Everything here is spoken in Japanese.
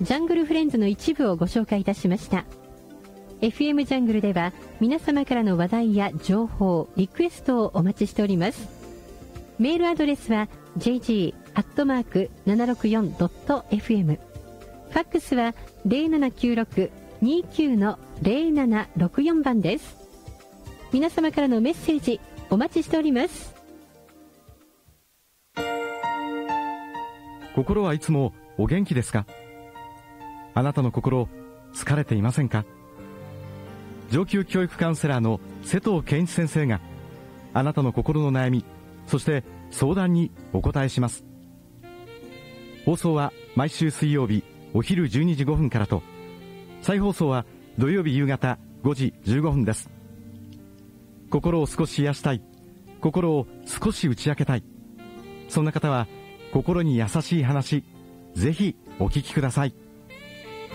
ジャングルフレンズの一部をご紹介いたしました。 FM ジャングルでは皆様からの話題や情報、リクエストをお待ちしております。メールアドレスは jg@764.fm、 ファックスは 0796-29-0764 番です。皆様からのメッセージお待ちしております。 心はいつもお元気ですか？あなたの心、疲れていませんか？上級教育カウンセラーの瀬藤健一先生があなたの心の悩み、そして相談にお答えします。放送は毎週水曜日お昼12時5分からと、再放送は土曜日夕方5時15分です。心を少し癒したい、心を少し打ち明けたい、そんな方は心に優しい話、ぜひお聞きください。